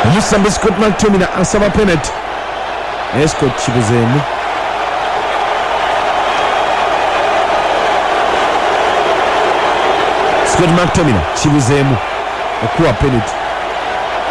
Musambi Scott McTominay asaba penalty. Scott kibuzeemu. Scott McTominay kibuzeemu okuwa penalty.